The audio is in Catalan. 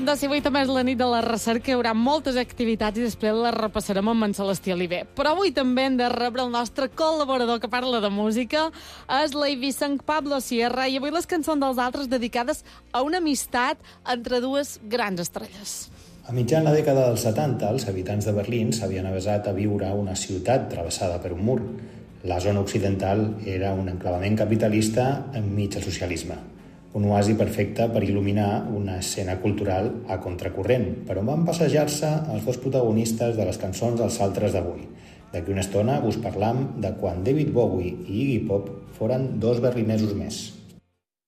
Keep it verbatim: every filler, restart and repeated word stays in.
Onda, si avui també és la nit de la recerca, hi haurà moltes activitats i després les repassarem amb en Celestí Oliver. Però avui també hem de rebre el nostre col·laborador que parla de música, és l'Eivisseng Pablo Sierra, i avui les cançons dels altres dedicades a una amistat entre dues grans estrelles. A mitjan la dècada dels setanta, els habitants de Berlín s'havien avesat a viure a una ciutat travessada per un mur. La zona occidental era un enclavament capitalista enmig del socialisme. Un oasi perfecte per il·luminar una escena cultural a contracorrent, per on van passejar-se els dos protagonistes de les cançons dels altres d'avui. D'aquí una estona us parlam de quan David Bowie i Iggy Pop foren dos berlinesos més.